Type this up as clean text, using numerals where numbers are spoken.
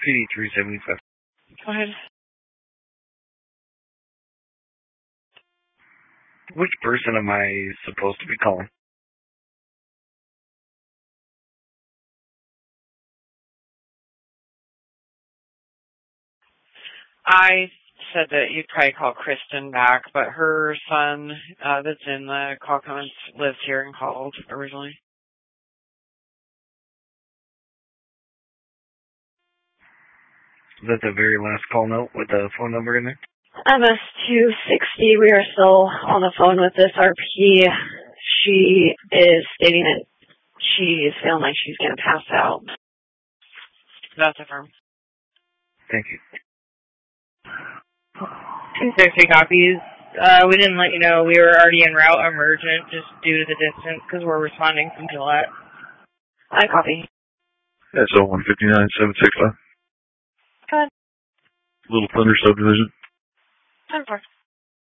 PD 375. Go ahead. Which person am I supposed to be calling? I said that you'd probably call Kristen back, but her son that's in the call comments lives here and called originally. Is that the very last call note with the phone number in there? MS-260, we are still on the phone with this RP. She is stating that she is feeling like she's going to pass out. That's affirmed. Thank you. 260 copies. We didn't let you know we were already en route emergent just due to the distance because we're responding from Gillette. I copy. SO 159-765. Go ahead. Little Thunder subdivision. 10-4.